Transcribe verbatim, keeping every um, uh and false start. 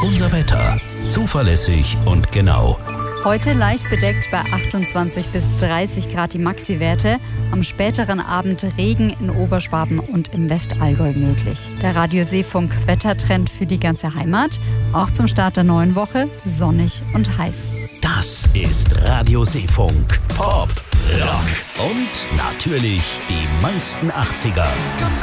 Unser Wetter. Zuverlässig und genau. Heute leicht bedeckt bei achtundzwanzig bis dreißig Grad die Maxi-Werte. Am späteren Abend Regen in Oberschwaben und im Westallgäu möglich. Der Radio Seefunk Wettertrend für die ganze Heimat. Auch zum Start der neuen Woche sonnig und heiß. Das ist Radio Seefunk. Pop, Rock und natürlich die meisten achtziger.